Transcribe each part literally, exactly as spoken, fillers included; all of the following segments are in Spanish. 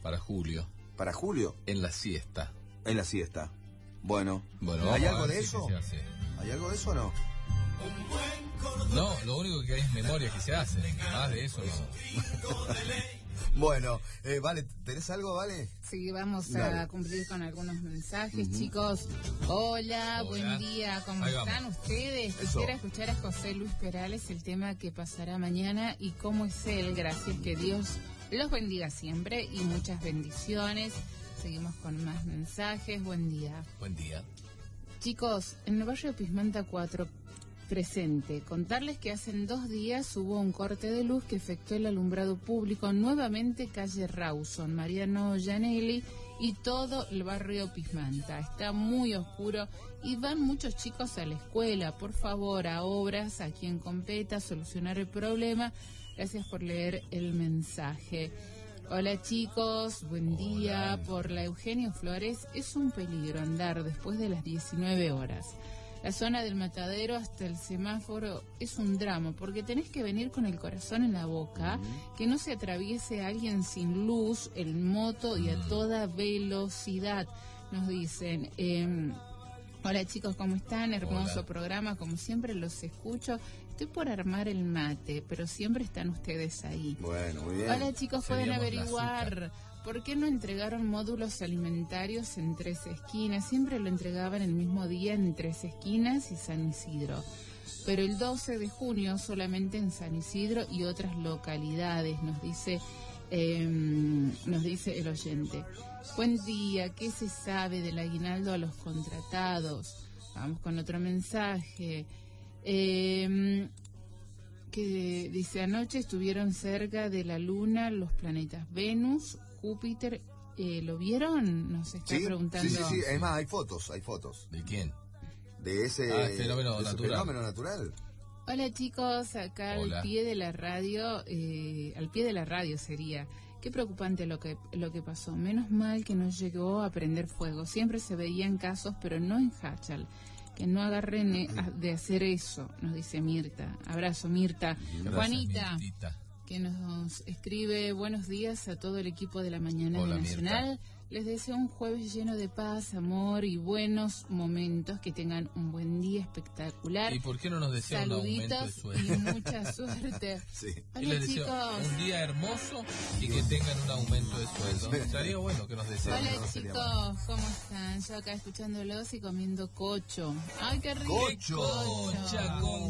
para julio. ¿Para julio? En la siesta. En la siesta. Bueno, bueno ¿hay algo de eso? Si ¿Hay algo de eso o no? No, lo único que hay es memoria que se hace. Más de eso no. Bueno, eh, Vale, ¿tenés algo, Vale? Sí, vamos Dale. a cumplir con algunos mensajes, Uh-huh. chicos. Hola, Hola, buen día, ¿cómo Ahí están vamos. ustedes? Eso. Quisiera escuchar a José Luis Perales el tema que pasará mañana y cómo es él. Gracias, que Dios los bendiga siempre y muchas bendiciones. Seguimos con más mensajes, buen día. Buen día. Chicos, en el barrio Pismanta cuatro, presente. Contarles que hace dos días hubo un corte de luz que afectó el alumbrado público, nuevamente calle Rawson, Mariano Gianelli y todo el barrio Pismanta. Está muy oscuro y van muchos chicos a la escuela. Por favor, a obras, a quien competa, solucionar el problema. Gracias por leer el mensaje. Hola chicos, buen día. Hola. Por la Eugenio Flores es un peligro andar después de las diecinueve horas. La zona del Matadero hasta el semáforo es un drama porque tenés que venir con el corazón en la boca, que no se atraviese alguien sin luz, en moto y a toda velocidad. Nos dicen, eh, hola chicos, ¿cómo están? Hermoso Hola. programa, como siempre los escucho. Estoy por armar el mate, pero siempre están ustedes ahí. Bueno, muy bien. Hola chicos, pueden Seríamos la averiguar por qué no entregaron módulos alimentarios en Tres Esquinas. Siempre lo entregaban el mismo día en Tres Esquinas y San Isidro. Pero el doce de junio solamente en San Isidro y otras localidades, nos dice, eh, nos dice el oyente. Buen día, ¿qué se sabe del aguinaldo a los contratados? Vamos con otro mensaje. Eh, que dice, anoche estuvieron cerca de la Luna los planetas Venus, Júpiter, eh, ¿lo vieron? Nos está ¿Sí? preguntando. Sí, sí, sí, es más, hay fotos, hay fotos. ¿De quién? De ese, Ah, fenómeno de ese natural. fenómeno natural. Hola chicos, acá Hola. al pie de la radio, eh, al pie de la radio sería. Qué preocupante lo que lo que pasó. Menos mal que no llegó a prender fuego. Siempre se veían casos, pero no en Hachal. Que no agarren eh, a- de hacer eso, nos dice Mirta. Abrazo, Mirta. Gracias, Juanita, Mirtita. que nos escribe buenos días a todo el equipo de la mañana Hola, de Nacional. Les deseo un jueves lleno de paz, amor y buenos momentos, que tengan un buen día espectacular. ¿Y por qué no nos desea un aumento de Saluditos sueldo? y mucha suerte. Sí. Y les Hola deseo chicos. un día hermoso y que tengan un aumento de sueldo. Estaría bueno que nos deseen. Hola no sería chicos, ¿cómo están? Yo acá escuchándolos y comiendo cocho. ¡Ay, qué rico! ¡Cocho! Cocha con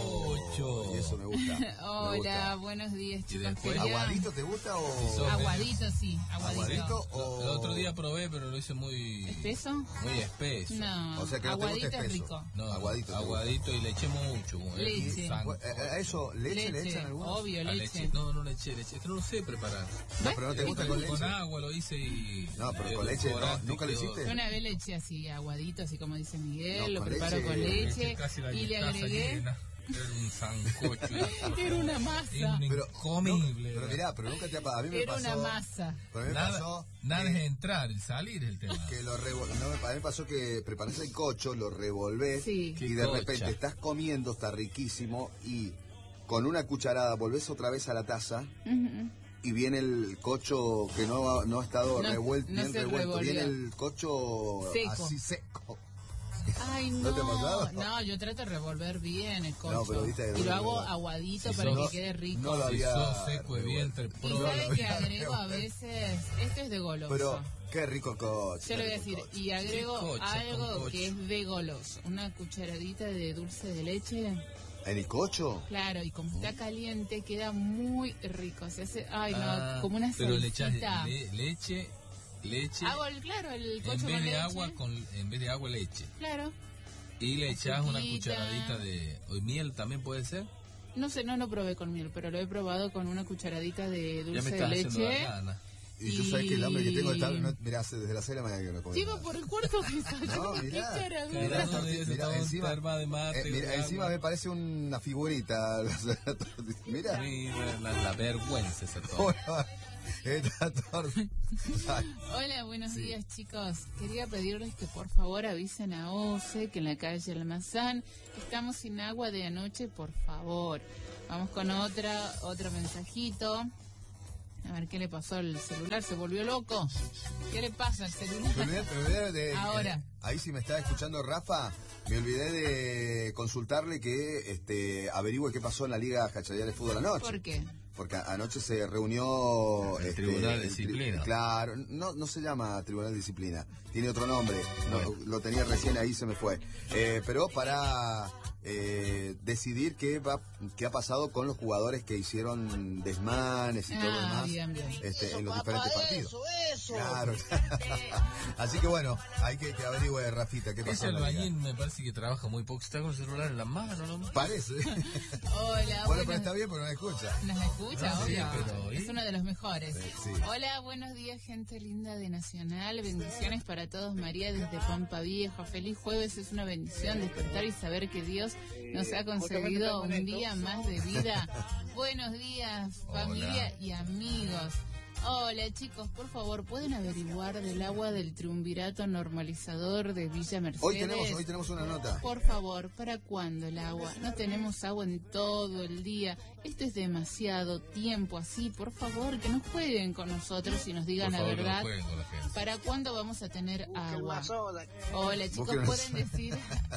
cocho. Y eso me gusta. me Hola, gusta. buenos días chicos. después? Quería- ¿Aguadito te gusta o...? sos- Aguadito, sí, aguadito. ¿Aguadito o...? El otro día probé, pero lo hice muy, ¿Espeso? muy espeso. No, O sea que no te gusta aguadito es espeso. rico. No, Aguadito te aguadito y le eché mucho. como el Leche. sancocho. Eh, eh, ¿A eso leche, le echan algunos? obvio, A leche. leche. No, no le eché leche. Es que no lo sé preparar. No, pero no te gusta con leche. Con agua lo hice y... No, pero el con leche no, colorante ¿nunca lo quedó- hiciste? Yo una vez le eché así aguadito, así como dice Miguel, No, lo con preparo leche, con leche leche Casi la y le taza agregué... llena. Era un sancocho. Era una masa. Pero, Incomible. no, pero mirá, pero nunca te ha pasado. A mí me Era pasó... una masa. Pero a mí me Nada, pasó... nada que- es entrar, el salir es el tema. que lo revol... no, me- a mí me pasó que preparás el cocho, lo revolvés Sí. y de Qué repente cocha. estás comiendo, está riquísimo y con una cucharada volvés otra vez a la taza Ujú. y viene el cocho que no ha, no ha estado No- revuelto, no bien se revuelto, revolvió. viene el cocho Seco. así seco. Ay, ¿No no. te ha pasado? No, yo trato de revolver bien el cocho. No, pero viste, y lo hago no, aguadito si para sos- que quede rico. no lo Si había sos seco y vientre Y pro. sabe no, que no, agrego a no. veces, esto es de goloso. Pero qué rico cocho. Yo le voy a qué decir, rico cocho. y agrego Sí, cocha, algo con cocha. que es de goloso. Una cucharadita de dulce de leche. ¿En el cocho? Claro, y como está caliente, queda muy rico. Se hace, ay, no, Ah, como una pero le echás salsita. le- leche, leche. Hago, el, claro, el cocho en vez con de leche. agua con en vez de agua leche. Claro. Y le echás una Azuquita. cucharadita de o miel también puede ser. No sé, no lo probé con miel, pero lo he probado con una cucharadita de Ya me dulce de está haciendo leche. la gana. Y yo Y- sabés que el hambre que tengo está, no, mirá, hace desde las seis de la mañana que no como Llevo nada. por el cuarto que está. No, ¿Qué mirá. caramba? Mirá, Cada esta- uno de ellos mirá, está un encima, terma de mate, eh, mira, de encima agua. me parece una figurita. Mira. Mira, la, la vergüenza ese todo. Está todo- Ay, Hola, buenos Sí. días chicos. Quería pedirles que por favor avisen a O C E que en la calle Almazán estamos sin agua de anoche, por favor. Vamos con otra, otro mensajito. A ver, ¿qué le pasó al celular? ¿Se volvió loco? ¿Qué le pasa al celular? Me olvidé, me olvidé de, Ahora. Eh, ahí si me está escuchando Rafa, me olvidé de consultarle que este, averigüe qué pasó en la Liga Cachayar de Fútbol anoche. ¿Por qué? Porque anoche se reunió... El este, Tribunal de el tri- Disciplina. Claro, no, no se llama Tribunal de Disciplina, tiene otro nombre, no, lo tenía recién ahí, se me fue. Eh, pero para eh, decidir qué, va, qué ha pasado con los jugadores que hicieron desmanes y todo lo Ah, demás bien, bien. este, en los diferentes partidos. Eso, eso. Claro. Así que bueno, hay que, que averigüe Rafita qué pasó Ese en la albañil liga. me parece que trabaja muy poco. Está con el celular en la mano, ¿no? Parece. Hola, Bueno, pero buenos- está bien porque no me escucha. ¿Nos escucha? Ah, sí, Obvio. pero, ¿y? Es uno de los mejores. Sí, sí. Hola, buenos días, gente linda de Nacional. Bendiciones para todos. María desde Pampa Vieja. Feliz jueves. Es una bendición despertar y saber que Dios nos ha concedido un día más de vida. Buenos días, familia y amigos. Hola, chicos, por favor, ¿pueden averiguar del agua del triunvirato normalizador de Villa Mercedes? Hoy tenemos, hoy tenemos una nota. Por favor, ¿para cuándo el agua? No tenemos agua en todo el día. Esto es demasiado tiempo así. Por favor, que no jueguen con nosotros y nos digan Por la favor, que no verdad. jueguen con la gente. ¿Para cuándo vamos a tener agua? Más soda. Hola, chicos, Busquen pueden una- decir...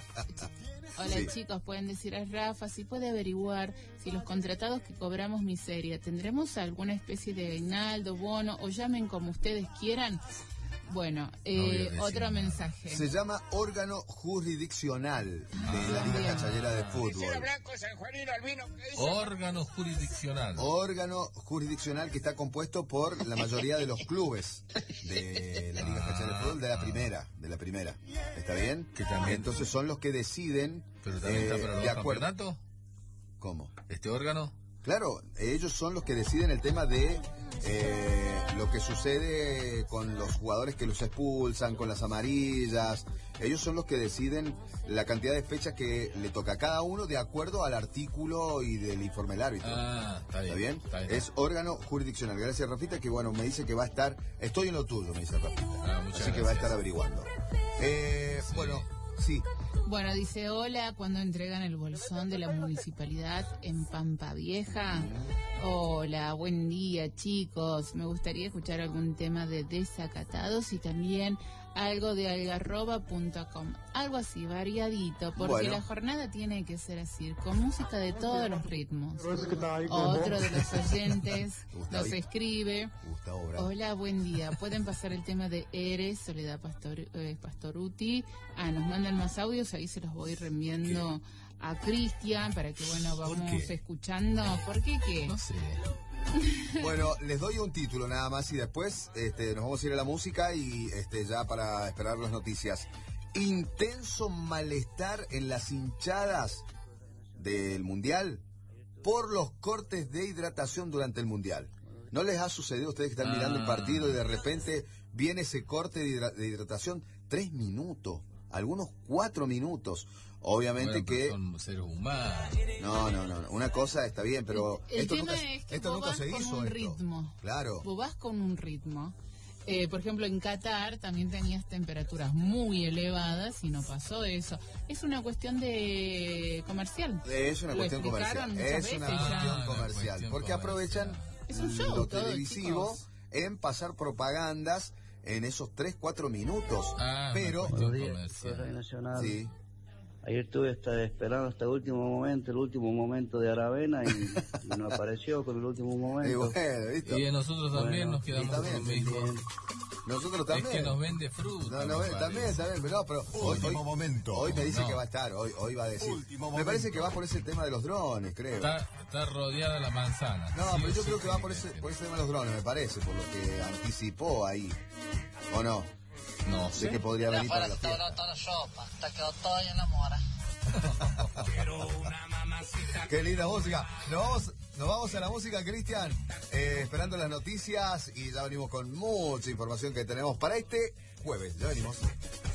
Hola, Sí. chicos, pueden decir a Rafa si puede averiguar si los contratados que cobramos miseria, ¿tendremos alguna especie de aguinaldo, bono o llamen como ustedes quieran? Bueno, eh, No voy a decir otro nada. mensaje. Se llama órgano jurisdiccional de la Liga bien. Cachayera de Fútbol. Blanco, San Juanino, Albino. ¿Qué dice? Órgano jurisdiccional. Órgano jurisdiccional que está compuesto por la mayoría de los clubes de la Liga Cachayera de Fútbol de la primera, de la primera. ¿Está bien? Que también- Entonces son los que deciden Pero también eh, está para los de acuerdo. campeonatos. ¿Cómo? Este órgano. Claro, ellos son los que deciden el tema de eh, lo que sucede con los jugadores que los expulsan, con las amarillas. Ellos son los que deciden la cantidad de fechas que le toca a cada uno de acuerdo al artículo y del informe del árbitro. Ah, está bien. ¿Está bien? Está bien. Es órgano jurisdiccional. Gracias, Rafita, que bueno, me dice que va a estar... Estoy en lo tuyo, me dice Rafita. Ah, muchas Así que va a gracias. estar averiguando. Eh, Sí. Bueno, sí. Bueno, dice, hola, ¿cuándo entregan el bolsón de la municipalidad en Pampa Vieja? Hola, buen día, chicos. Me gustaría escuchar algún tema de Desacatados y también algo de algarroba punto com. Algo así, variadito, porque Bueno. la jornada tiene que ser así, con música de todos los ritmos. Otro de los oyentes Gustavo. nos escribe... Gustavo Bravo. Hola, buen día. ¿Pueden pasar el tema de Eres, Soledad Pastor, eh, Pastoruti? Ah, nos mandan más audios, ahí se los voy reenviando a Cristian para que, bueno, ¿Por vamos qué? escuchando. ¿Por qué qué? No sé. Bueno, les doy un título nada más y después este, nos vamos a ir a la música y este, ya para esperar las noticias. Intenso malestar en las hinchadas del Mundial por los cortes de hidratación durante el Mundial. ¿No les ha sucedido a ustedes que están Ah. mirando el partido y de repente viene ese corte de, hidra- de hidratación? Tres minutos, algunos cuatro minutos. Obviamente Bueno, pero que... son seres humanos. No, no, no, no. Una cosa está bien, pero El esto tema nunca, es que esto vos nunca vas se con hizo. un esto. ritmo. Claro. Vos vas con un ritmo. Eh, por ejemplo, en Qatar también tenías temperaturas muy elevadas y no pasó eso. Es una cuestión de comercial. Es una Lo cuestión comercial. explicaron muchas Es una veces ya. cuestión Ah, comercial. cuestión Porque comercial. aprovechan Es un show lo todo, televisivo chicos. en pasar propagandas en esos tres, cuatro minutos. Ah, Pero, una cuestión Buenos días, comercial. Radio Nacional. sí, Ayer estuve hasta esperando hasta el último momento, el último momento de Aravena y, y no apareció con el último y momento. bueno, ¿viste? Y nosotros también Bueno, nos quedamos y también, con lo mismo. Bien. Nosotros Es también. que nos vende fruta. No, no, me también, parece. también, pero no, pero hoy, Último hoy- momento. hoy me dice No. que va a estar, hoy, hoy va a decir. Último Me parece momento. que va por ese tema de los drones, creo. Está, está rodeada la manzana. No, Sí pero o yo sí creo que va tiene por ese, ser. por ese tema de los drones, me parece, por lo que anticipó ahí. ¿O no? No Sé sé. que podría venir para la Afuera fiesta. está toda la sopa, hasta quedó todo en la mora. Qué linda música. Nos vamos, nos vamos a la música, Cristian, eh, esperando las noticias y ya venimos con mucha información que tenemos para este jueves. Ya venimos.